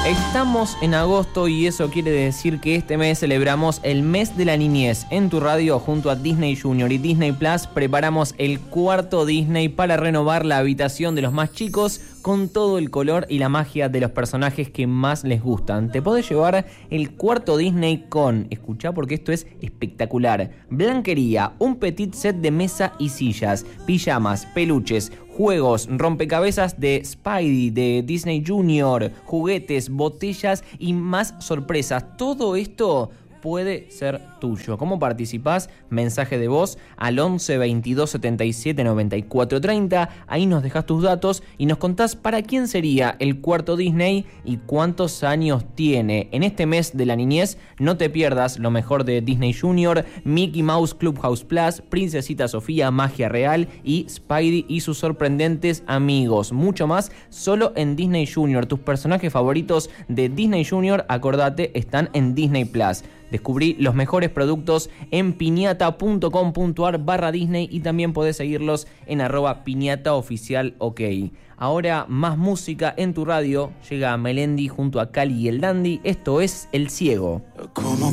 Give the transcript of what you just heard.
Estamos en agosto y eso quiere decir que este mes celebramos el mes de la niñez. En tu radio, junto a Disney Junior y Disney Plus, preparamos el cuarto Disney para renovar la habitación de los más chicos con todo el color y la magia de los personajes que más les gustan. Te podés llevar el cuarto Disney con, escuchá porque esto es espectacular, blanquería, un petit set de mesa y sillas, pijamas, peluches, juegos, rompecabezas de Spidey, de Disney Junior, juguetes, botellas y más sorpresas. Todo esto puede ser tuyo. ¿Cómo participás? Mensaje de voz al 11 22 77 94 30. Ahí nos dejas tus datos y nos contás para quién sería el cuarto Disney y cuántos años tiene. En este mes de la niñez no te pierdas lo mejor de Disney Junior, Mickey Mouse Clubhouse Plus, Princesita Sofía Magia Real y Spidey y sus sorprendentes amigos. Mucho más solo en Disney Junior. Tus personajes favoritos de Disney Junior, acordate, están en Disney Plus. Descubrí los mejores productos en piñata.com.ar/Disney y también podés seguirlos en @piñataoficialok. Ahora más música en tu radio. Llega Melendi junto a Cali y el Dandy. Esto es El Ciego.